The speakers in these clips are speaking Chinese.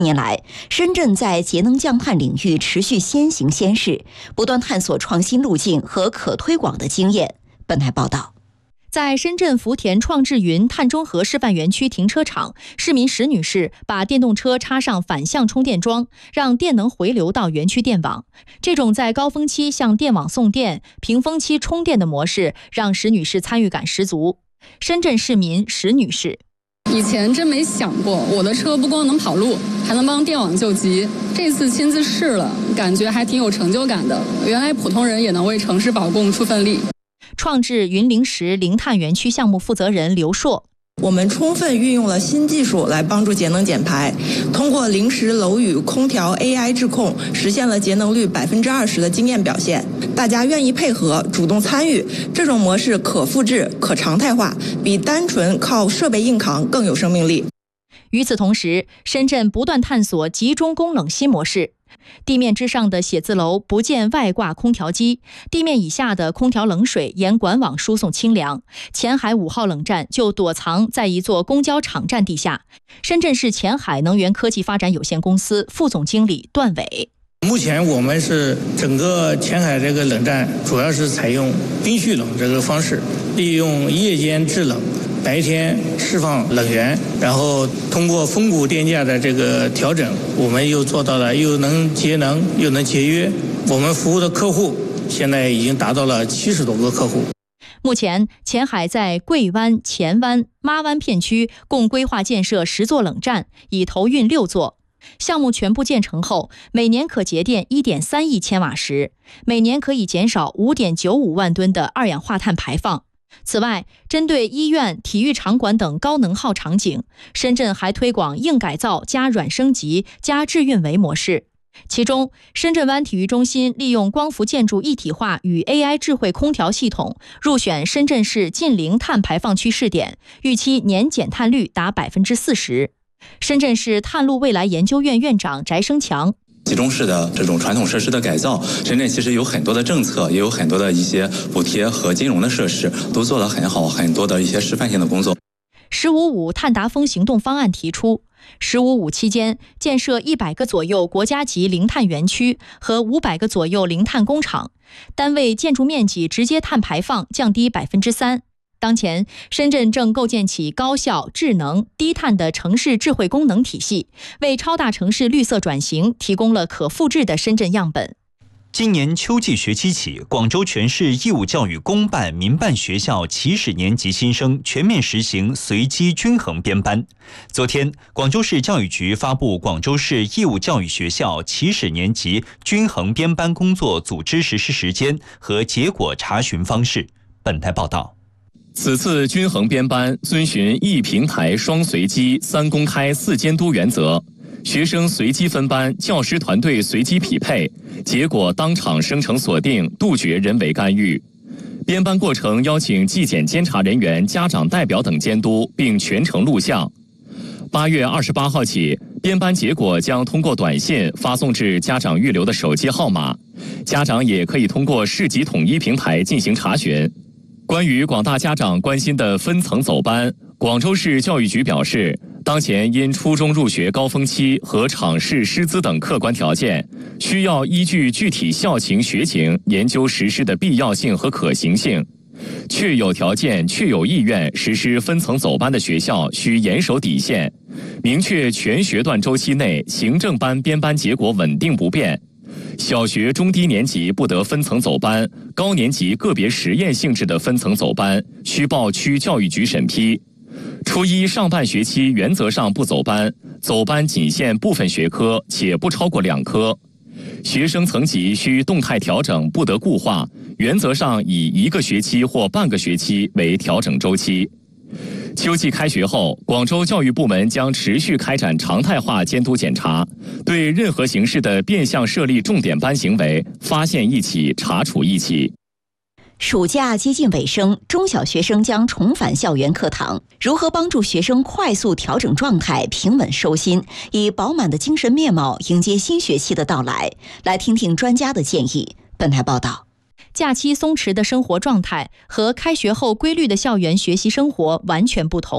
年来，深圳在节能降碳领域持续先行先试，不断探索创新路径和可推广的经验。本台报道。 在深圳福田创智云碳中和示范园区停车场，市民石女士把电动车插上反向充电桩，让电能回流到园区电网。这种在高峰期向电网送电、平峰期充电的模式，让石女士参与感十足。深圳市民石女士： 以前真没想过，我的车不光能跑路，还能帮电网救急。这次亲自试了，感觉还挺有成就感的。原来普通人也能为城市保供出份力。 创智云零时零碳园区项目负责人刘硕： 我们充分运用了新技术来帮助节能减排，通过临时楼宇空调 AI 智控，实现了节能率20%的经验表现。大家愿意配合，主动参与，这种模式可复制、可常态化，比单纯靠设备硬扛更有生命力。 与此同时，深圳不断探索集中供冷新模式。地面之上的写字楼不建外挂空调机，地面以下的空调冷水沿管网输送清凉。前海5号冷站就躲藏在一座公交场站地下。深圳市前海能源科技发展有限公司副总经理段伟： 目前我们是整个前海这个冷站主要是采用冰蓄冷这个方式，利用夜间制冷，白天释放冷源，然后通过峰谷电价的这个调整，我们又做到了又能节能又能节约。我们服务的客户现在已经达到了70多个客户。 目前，前海在桂湾、前湾、妈湾片区共规划建设10座冷站，已投运6座。项目全部建成后，每年可节电1.3亿千瓦时，每年可以减少5.95万吨的二氧化碳排放。此外，针对医院、体育场馆等高能耗场景，深圳还推广硬改造加软升级加智运维模式。其中，深圳湾体育中心利用光伏建筑一体化与 AI 智慧空调系统，入选深圳市近零碳排放区试点，预期年减碳率达40%。深圳市碳路未来研究院院长翟生强： 集中式的这种传统设施的改造，深圳其实有很多的政策，也有很多的一些补贴和金融的设施，都做得很好，很多的一些示范性的工作。 “15.5”碳达峰行动方案提出，“15.5”期间建设100个左右国家级零碳园区和500个左右零碳工厂，单位建筑面积直接碳排放降低3%。当前，深圳正构建起高效、智能、低碳的城市智慧功能体系，为超大城市绿色转型提供了可复制的深圳样本。 今年秋季学期起，广州全市义务教育公办、民办学校起始年级新生全面实行随机均衡编班。昨天，广州市教育局发布广州市义务教育学校起始年级均衡编班工作组织实施时间和结果查询方式。本台报道。 此次均衡编班遵循一平台双随机3公开4监督原则，学生随机分班，教师团队随机匹配，结果当场生成锁定，杜绝人为干预。编班过程邀请纪检监察人员、家长代表等监督，并全程录像。8月28号起，编班结果将通过短信发送至家长预留的手机号码，家长也可以通过市级统一平台进行查询。关于广大家长关心的分层走班，广州市教育局表示，当前因初中入学高峰期和场试师资等客观条件，需要依据具体校情学情研究实施的必要性和可行性。确有条件、确有意愿实施分层走班的学校需严守底线，明确全学段周期内行政班编班结果稳定不变。小学中低年级不得分层走班，高年级个别实验性质的分层走班需报区教育局审批。初一上半学期原则上不走班，走班仅限部分学科，且不超过2科。学生层级需动态调整，不得固化，原则上以1个学期或半个学期为调整周期。秋季开学后，广州教育部门将持续开展常态化监督检查，对任何形式的变相设立重点班行为，发现一起查处一起。 暑假接近尾声，中小学生将重返校园课堂。如何帮助学生快速调整状态，平稳收心，以饱满的精神面貌迎接新学期的到来？来听听专家的建议。本台报道。 假期松弛的生活状态和开学后规律的校园学习生活完全不同。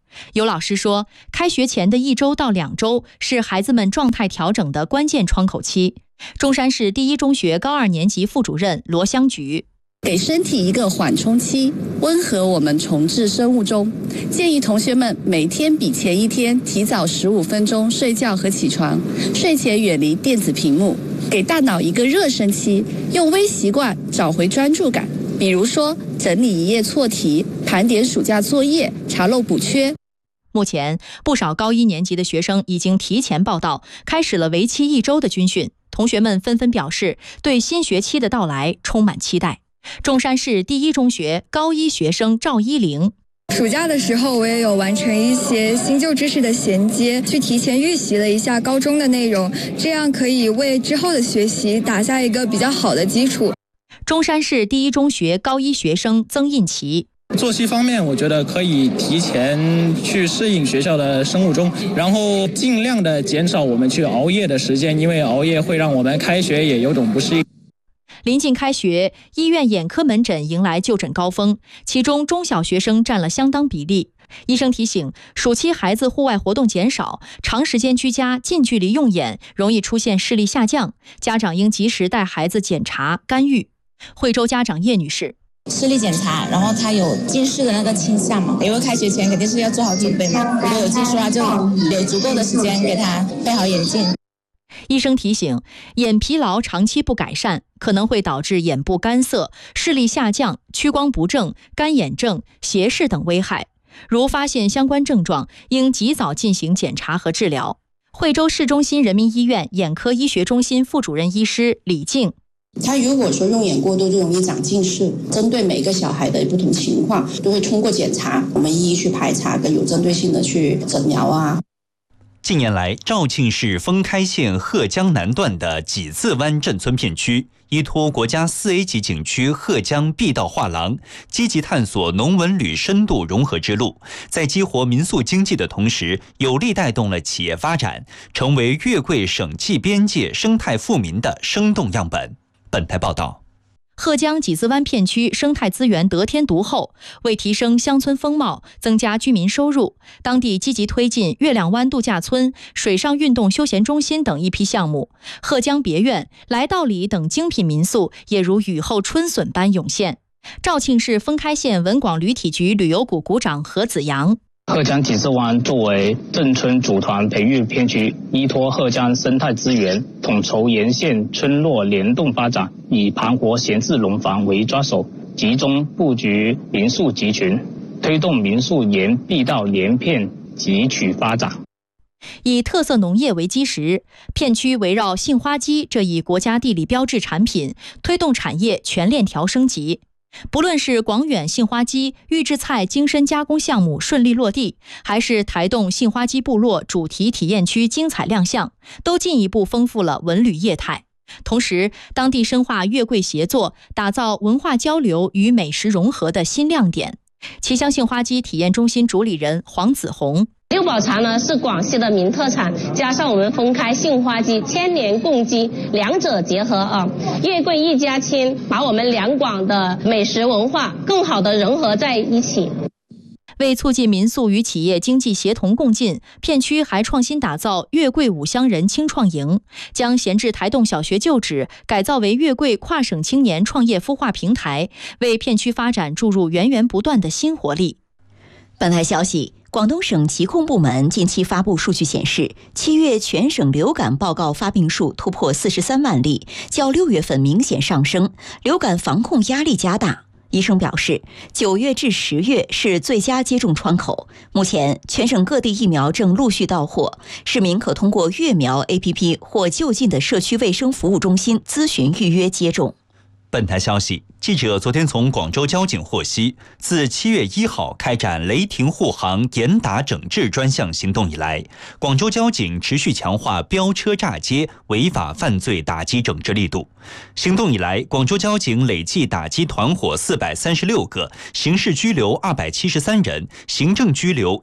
有老师说，开学前的1周到2周是孩子们状态调整的关键窗口期。中山市第一中学高2年级副主任罗香菊， 给身体一个缓冲期，温和我们重置生物钟。建议同学们每天比前一天提早15分钟睡觉和起床，睡前远离电子屏幕，给大脑一个热身期，用微习惯找回专注感。比如说整理一页错题，盘点暑假作业，查漏补缺。 目前不少高1年级的学生已经提前报到，开始了为期1周的军训。同学们纷纷表示对新学期的到来充满期待。中山市第一中学高1学生赵一玲， 暑假的时候我也有完成一些新旧知识的衔接，去提前预习了一下高中的内容，这样可以为之后的学习打下一个比较好的基础。 中山市第一中学高1学生曾印奇， 作息方面，我觉得可以提前去适应学校的生物钟，然后尽量的减少我们去熬夜的时间，因为熬夜会让我们开学也有种不适应。 临近开学，医院眼科门诊迎来就诊高峰，其中中小学生占了相当比例。医生提醒，暑期孩子户外活动减少，长时间居家近距离用眼，容易出现视力下降，家长应及时带孩子检查干预。惠州家长叶女士， 视力检查，然后他有近视的那个倾向嘛，因为开学前肯定是要做好准备嘛，如果有近视的话，就有足够的时间给他配好眼镜。 医生提醒，眼疲劳长期不改善，可能会导致眼部干涩、视力下降、屈光不正、干眼症、斜视等危害。如发现相关症状，应及早进行检查和治疗。惠州市中心人民医院眼科医学中心副主任医师李静， 他如果说用眼过度就容易长近视，针对每个小孩的不同情况都会通过检查，我们一一去排查，跟有针对性的去诊疗啊。 近年来，肇庆市封开县鹤江南段的几字湾镇村片区，依托国家4A 级景区鹤江碧道画廊，积极探索农文旅深度融合之路，在激活民宿经济的同时，有力带动了企业发展，成为粤桂省际边界生态富民的生动样本。本台报道。 鹤江几字湾片区生态资源得天独厚，为提升乡村风貌、增加居民收入，当地积极推进月亮湾度假村、水上运动休闲中心等一批项目。鹤江别院、来道里等精品民宿也如雨后春笋般涌现。肇庆市封开县文广旅体局旅游股股长何子阳， 鹤江几字湾作为镇村组团培育片区，依托鹤江生态资源，统筹沿线村落联动发展，以盘活闲置农房为抓手，集中布局民宿集群，推动民宿沿碧道连片集取发展。 以特色农业为基石，片区围绕杏花鸡这一国家地理标志产品，推动产业全链条升级。不论是广远杏花鸡预制菜精深加工项目顺利落地，还是台洞杏花鸡部落主题体验区精彩亮相，都进一步丰富了文旅业态。同时，当地深化粤桂协作，打造文化交流与美食融合的新亮点。旗乡杏花鸡体验中心主理人黄子红， 六宝茶呢是广西的名特产，加上我们封开杏花鸡，千年共鸡，两者结合啊，粤桂一家亲，把我们两广的美食文化更好的融合在一起。 为促进民宿与企业经济协同共进，片区还创新打造粤桂五乡人青创营，将闲置台洞小学旧址改造为粤桂跨省青年创业孵化平台，为片区发展注入源源不断的新活力。 本台消息，广东省疾控部门近期发布数据显示，7月全省流感报告发病数突破43万例，较6月份明显上升，流感防控压力加大。医生表示，9月至10月是最佳接种窗口，目前全省各地疫苗正陆续到货，市民可通过粤苗 APP 或就近的社区卫生服务中心咨询预约接种。 本台消息，记者昨天从广州交警获悉，自7月1号开展雷霆护航严打整治专项行动以来，广州交警持续强化飙车炸街违法犯罪打击整治力度。行动以来，广州交警累计打击团伙436个，刑事拘留273人，行政拘留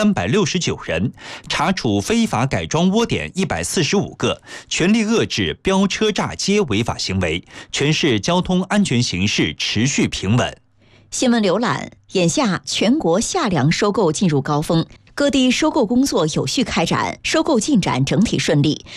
1369人，查处非法改装窝点145个，全力遏制飙车炸街违法行为，全市交通安全形势持续平稳。 新闻浏览，眼下全国夏粮收购进入高峰，各地收购工作有序开展，收购进展整体顺利。